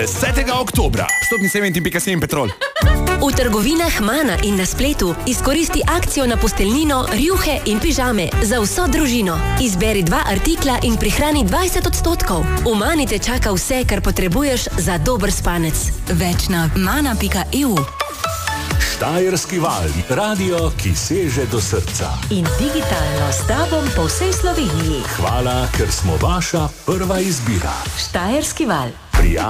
10. oktobra. Stopni 7.7 Petrol. V trgovinah Mana in na spletu izkoristi akcijo na posteljnino, rjuhe in pižame za vso družino. Izberi 2 artikla in prihrani 20%. V Mani te čaka vse, kar potrebuješ za dober spanec. Več na mana.eu. Štajerski val, radio, ki seže do srca. In digitalno s tobom po vsej Sloveniji. Hvala, ker smo vaša prva izbira. Štajerski val.